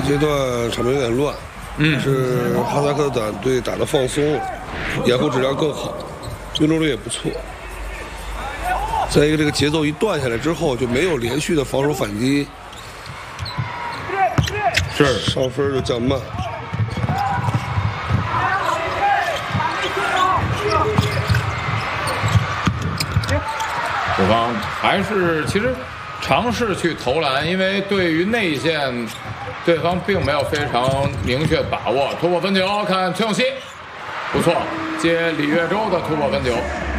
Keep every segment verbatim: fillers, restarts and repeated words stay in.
阶段场面有点乱，嗯，是哈萨克斯坦队打得放松，掩护质量更好，命中率也不错。再一个，这个节奏一断下来之后，就没有连续的防守反击， 是上分就降慢。 对方还是其实尝试去投篮，因为对于内线，对方并没有非常明确把握。突破分球，看崔永熙，不错，接李月洲的突破分球。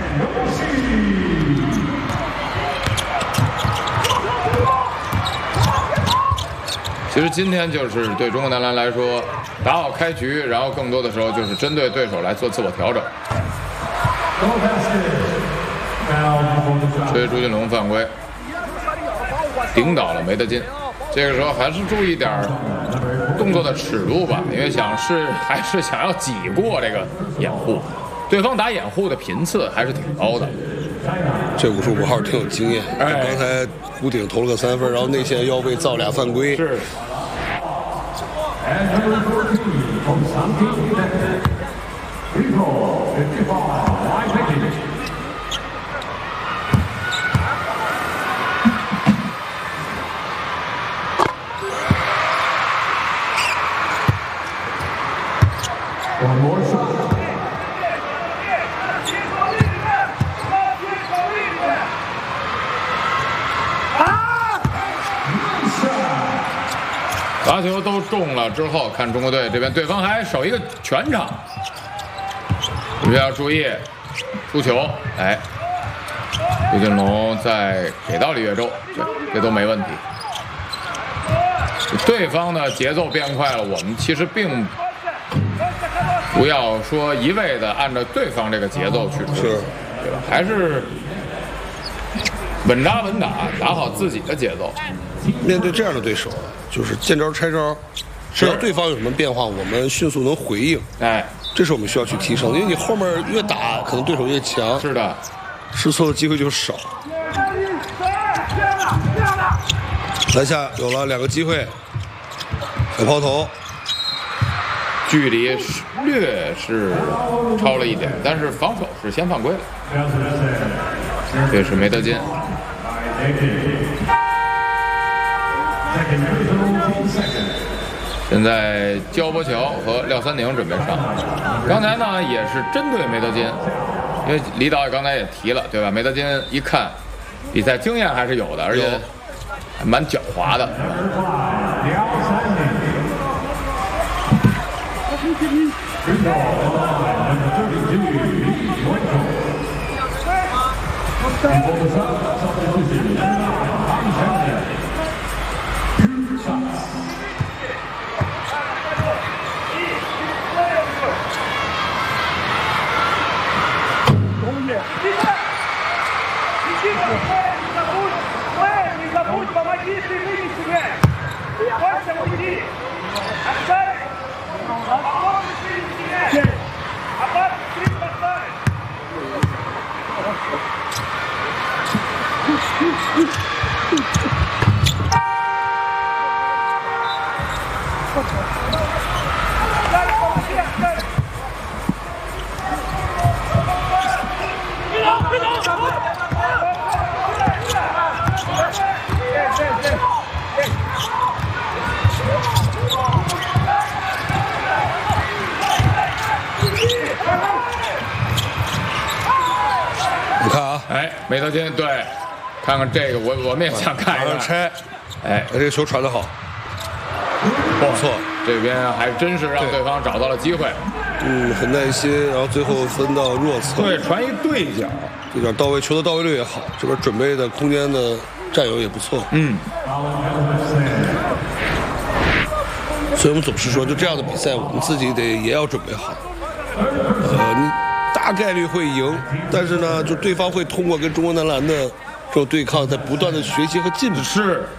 其实今天就是对中国男篮来说，打好开局，然后更多的时候就是针对对手来做自我调整。吹朱金龙犯规，顶倒了梅德金。这个时候还是注意点动作的尺度吧，因为想是还是想要挤过这个掩护，对方打掩护的频次还是挺高的。 这五十五号挺有经验，哎、刚才弧顶投了个三分，然后内线要被造俩犯规。 是。罚球都中了之后，看中国队这边，对方还守一个全场，你们要注意出球。哎，朱金龙再给到李月洲，这这都没问题。对方的节奏变快了，我们其实并不要说一味的按照对方这个节奏去冲， 是， 对吧？还是稳扎稳打，打好自己的节奏。 面对这样的对手，就是见招拆招，只要对方有什么变化，我们迅速能回应。 哎， 这是我们需要去提升的，因为你后面越打，可能对手越强。 是的， 试错的机会就少。篮下有了两个机会，小抛投， 距离略是超了一点，但是防守是先犯规了。这是梅德金。现在焦波桥和廖三宁准备上，刚才呢也是针对梅德金，因为李导也刚才也提了，对吧？梅德金一看比赛经验还是有的，而且还蛮狡猾的。 你看啊， 哎，梅德金，对，看看这个，我我们也想看一看。 拆， 哎， 这个球传得好， 不错，这边还真是让对方找到了机会。 嗯，很耐心，然后最后分到弱侧。 对，传一对角， 这点到位，球的到位率也好，这边准备的空间的占有也不错。 嗯。 所以我们总是说，就这样的比赛，我们自己得也要准备好。呃，你大概率会赢，但是呢，就对方会通过跟中国男篮的这种对抗，在不断的学习和进步。 是。